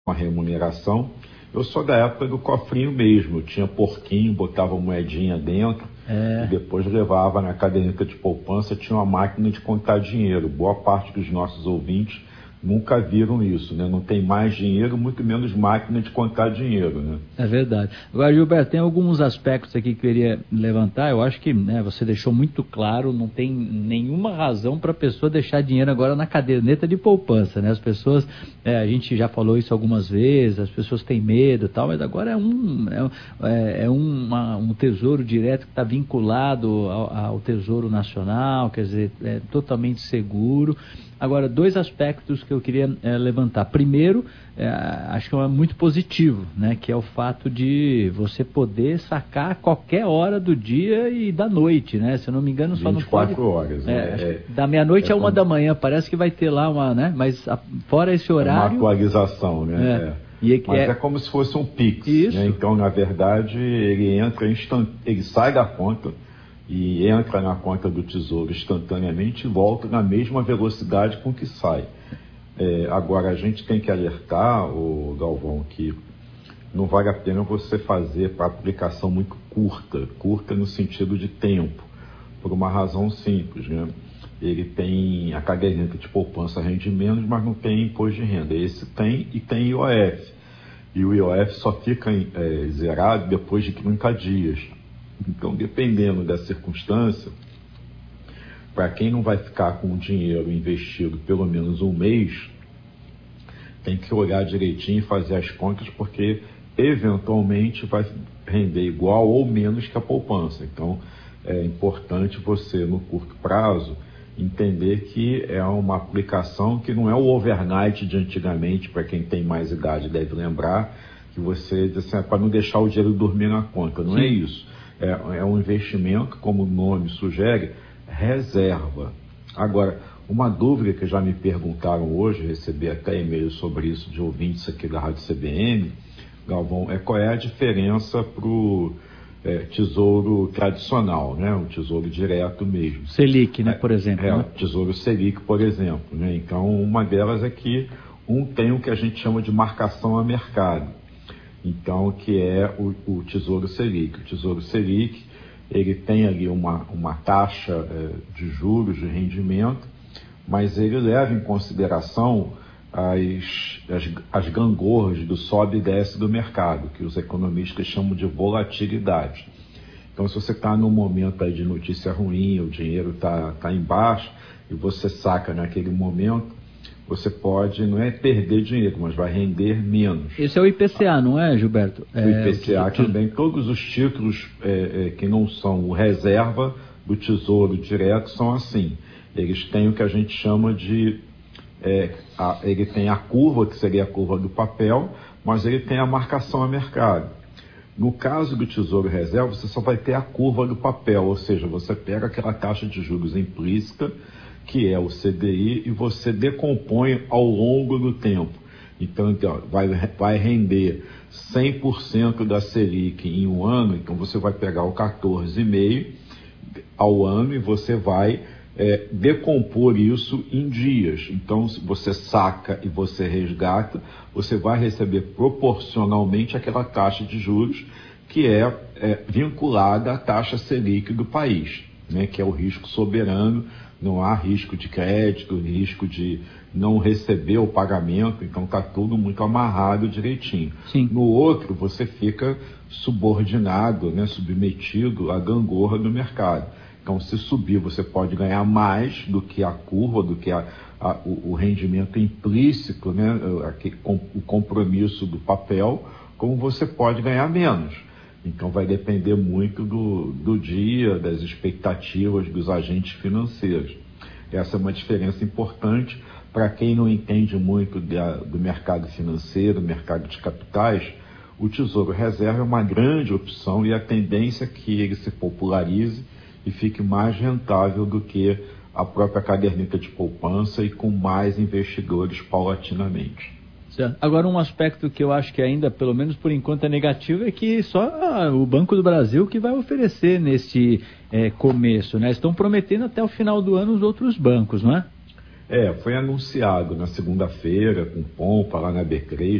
uma remuneração. Eu sou da época do cofrinho mesmo, eu tinha porquinho, botava moedinha dentro e depois levava na caderneta de poupança, tinha uma máquina de contar dinheiro. Boa parte dos nossos ouvintes nunca viram isso, né? Não tem mais dinheiro, muito menos máquina de contar dinheiro, né? É verdade. Agora, Gilberto, tem alguns aspectos aqui que eu queria levantar. Eu acho que, né, você deixou muito claro, não tem nenhuma razão para a pessoa deixar dinheiro agora na caderneta de poupança, né? As pessoas, a gente já falou isso algumas vezes, as pessoas têm medo e tal, mas agora é um tesouro direto que está vinculado ao Tesouro Nacional, quer dizer, é totalmente seguro. Agora, dois aspectos que eu queria levantar. Primeiro, acho que é muito positivo, né? Que é o fato de você poder sacar a qualquer hora do dia e da noite, né? Se eu não me engano, só não pode... 24 horas, né? Da meia-noite a 1h, parece que vai ter lá uma, né? Mas fora esse horário... uma atualização, né? Mas é como se fosse um Pix, né? Então, na verdade, ele sai da conta e entra na conta do Tesouro instantaneamente e volta na mesma velocidade com que sai. Agora, a gente tem que alertar, Galvão, que não vale a pena você fazer para aplicação muito curta no sentido de tempo, por uma razão simples, né? Ele tem, a caderneta de poupança rende menos, mas não tem imposto de renda. Esse tem e tem IOF. E o IOF só fica zerado depois de 30 dias. Então, dependendo da circunstância, para quem não vai ficar com o dinheiro investido pelo menos um mês, tem que olhar direitinho e fazer as contas, porque eventualmente vai render igual ou menos que a poupança. Então, é importante você, no curto prazo, entender que é uma aplicação que não é o overnight de antigamente, para quem tem mais idade deve lembrar, que você diz assim, para não deixar o dinheiro dormir na conta. Não é isso. É um investimento, como o nome sugere, reserva. Agora, uma dúvida que já me perguntaram hoje, recebi até e-mail sobre isso de ouvintes aqui da Rádio CBN, Galvão, qual é a diferença para o tesouro tradicional, né? O tesouro direto mesmo. Selic, né, por exemplo. O tesouro Selic, por exemplo, né? Então, uma delas é que tem o que a gente chama de marcação a mercado. Então, que é o Tesouro Selic. O Tesouro Selic, ele tem ali uma taxa de juros, de rendimento, mas ele leva em consideração as gangorras do sobe e desce do mercado, que os economistas chamam de volatilidade. Então, se você está num momento aí de notícia ruim, o dinheiro está em baixa, e você saca naquele momento, você pode, não é perder dinheiro, mas vai render menos. Esse é o IPCA, não é, Gilberto? O IPCA também, todos os títulos que não são o reserva do Tesouro Direto são assim. Eles têm o que a gente chama de... ele tem a curva, que seria a curva do papel, mas ele tem a marcação a mercado. No caso do Tesouro Reserva, você só vai ter a curva do papel, ou seja, você pega aquela taxa de juros implícita, que é o CDI, e você decompõe ao longo do tempo. Então vai render 100% da Selic em um ano, então você vai pegar o 14,5% ao ano e você vai decompor isso em dias. Então, se você saca e você resgata, você vai receber proporcionalmente aquela taxa de juros que é vinculada à taxa Selic do país, né, que é o risco soberano. Não há risco de crédito, risco de não receber o pagamento, então está tudo muito amarrado direitinho. Sim. No outro, você fica subordinado, né, submetido à gangorra do mercado. Então, se subir, você pode ganhar mais do que a curva, do que o rendimento implícito, né, o compromisso do papel, como você pode ganhar menos. Então vai depender muito do dia, das expectativas dos agentes financeiros. Essa é uma diferença importante para quem não entende muito do mercado financeiro, mercado de capitais. O Tesouro Reserva é uma grande opção e a tendência é que ele se popularize e fique mais rentável do que a própria caderneta de poupança e com mais investidores paulatinamente. Certo. Agora, um aspecto que eu acho que ainda, pelo menos por enquanto, é negativo é que só o Banco do Brasil que vai oferecer nesse começo, né? Estão prometendo até o final do ano os outros bancos, não é? Foi anunciado na segunda-feira, com pompa, lá na B3,